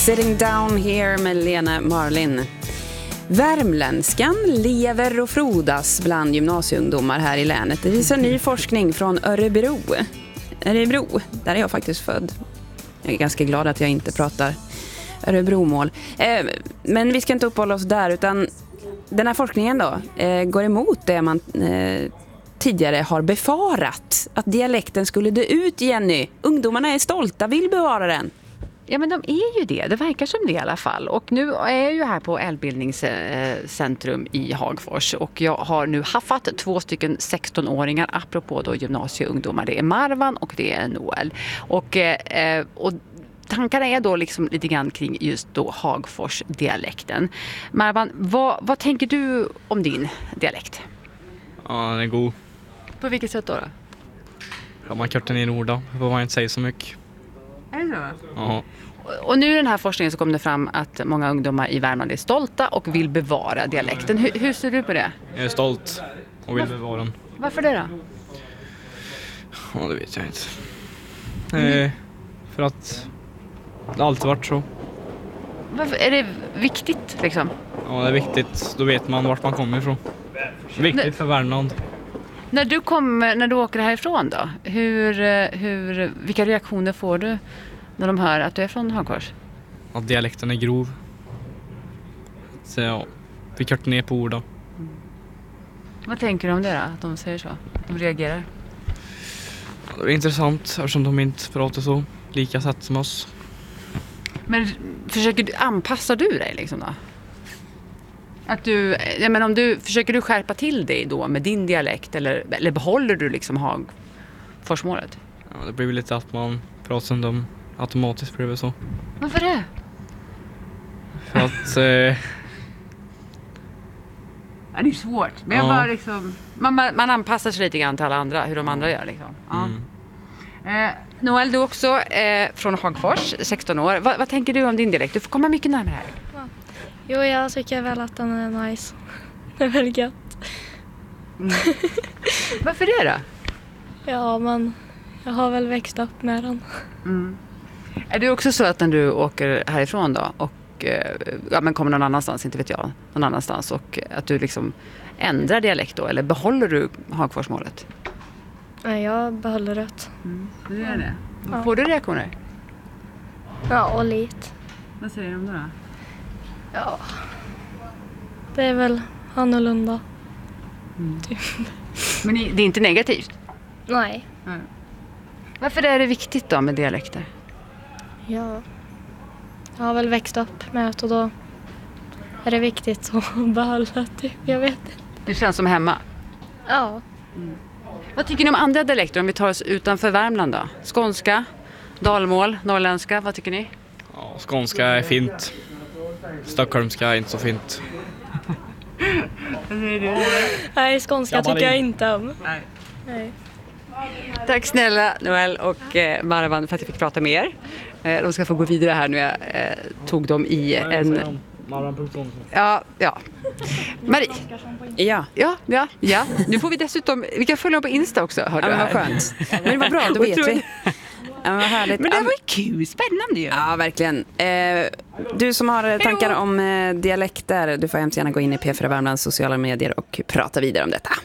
Sitting Down Here med Lena Marlin. Värmländskan lever och frodas bland gymnasieungdomar här i länet. Det visar ny forskning från Örebro. Där är jag faktiskt född. Jag är ganska glad att jag inte pratar Örebromål. Men vi ska inte uppehålla oss där, utan den här forskningen då går emot det man tidigare har befarat. Att dialekten skulle dö ut, Jenny. Ungdomarna är stolta, vill bevara den. Ja, men de är ju det. Det verkar som det i alla fall. Och nu är jag ju här på Älvbildningscentrum i Hagfors. Och jag har nu haffat 2 stycken 16-åringar apropå då gymnasieungdomar. Det är Marwan och det är Noel. Och tankarna är då liksom lite grann kring just då Hagfors-dialekten. Marwan, vad tänker du om din dialekt? Ja, den är god. På vilket sätt då? Ja, man kortar ner ord då. Får man inte säga så mycket. Är det så? Ja. Och nu i den här forskningen så kom det fram att många ungdomar i Värmland är stolta och vill bevara dialekten. Hur ser du på det? Jag är stolt och vill bevara den. Varför det då? Ja, det vet jag inte. För att det har alltid varit så. Varför? Är det viktigt liksom? Ja, det är viktigt. Då vet man vart man kommer ifrån. Viktigt för Värmland. När du åker härifrån då, vilka reaktioner får du när de hör att du är från Hagfors? Att dialekten är grov. Så ja, vi kortar ner på ord då. Vad tänker du om det då, att de säger så? De reagerar? Ja, det är intressant eftersom de inte pratar så lika sätt som oss. Men anpassar du dig liksom då? Försöker du skärpa till dig då med din dialekt eller behåller du liksom Hagforsmålet? Ja, det blir väl lite att man pratar som dem automatiskt blir det så. Varför det? För att ja, det är svårt. Men jag bara liksom man anpassar sig lite grann till alla andra, hur de andra gör liksom. Ja. Noel, du också från Hagfors, 16 år. Vad tänker du om din dialekt? Du får komma mycket närmare här. Jo, jag tycker väl att den är nice. Det är väldigt gött. Varför det då? Ja, men jag har väl växt upp med den. Är det också så att när du åker härifrån då och kommer någon annanstans, inte vet jag, någon annanstans, och att du liksom ändrar dialekt då, eller behåller du Hagforsmålet? Nej, jag behåller det. Du gör det? Ja. Får du reaktioner? Ja, och lite. Vad säger de då? Ja, det är väl annorlunda. Typ. Men det är inte negativt? Nej. Varför är det viktigt då med dialekter? Ja, jag har väl växt upp med det och då är det viktigt att behålla det. Jag vet inte. Det känns som hemma? Ja. Vad tycker ni om andra dialekter om vi tar oss utanför Värmland då? Skånska, dalmål, norrländska, vad tycker ni? Ja, skånska är fint. Stockholmska är inte så fint. Nej, skånska tycker jag inte om. Nej. Tack snälla Noel och Marwan för att jag fick prata med er. De ska få gå vidare här nu. Jag tog dem i en... Ja. Marie. Ja. Nu får vi dessutom... Vi kan följa dem på Insta också. Ja, men vad skönt. Men det var bra, då vet vi. Ja, vad härligt. Men det var ju kul, spännande ju. Ja, verkligen. Du som har tankar om dialekter, du får hemskt gärna gå in i P4 Värmlands sociala medier och prata vidare om detta.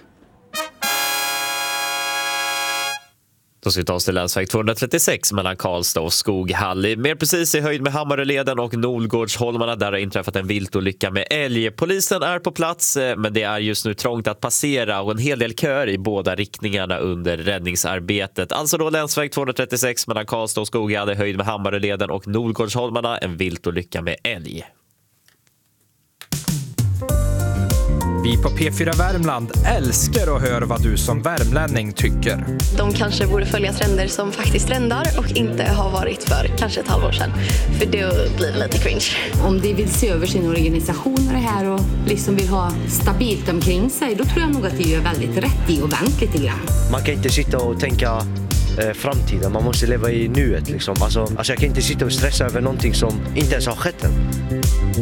Då ska vi ta oss till länsväg 236 mellan Karlstad och Skoghall. Mer precis i höjd med Hammaröleden och Nolgårdsholmarna. Där har inträffat en viltolycka med älg. Polisen är på plats, men det är just nu trångt att passera och en hel del köer i båda riktningarna under räddningsarbetet. Alltså då länsväg 236 mellan Karlstad och Skoghall i höjd med Hammaröleden och Nolgårdsholmarna. En viltolycka med älg. Vi på P4 Värmland älskar att höra vad du som värmlänning tycker. De kanske borde följa trender som faktiskt trendar och inte har varit för kanske ett halvår sedan. För det blir lite cringe. Om de vill se över sin organisation och det här och liksom vill ha stabilt omkring sig, då tror jag nog att de gör väldigt rätt i och vänt lite grann. Man kan inte sitta och tänka framtiden, man måste leva i nuet liksom. Alltså jag kan inte sitta och stressa över någonting som inte ens har skett än.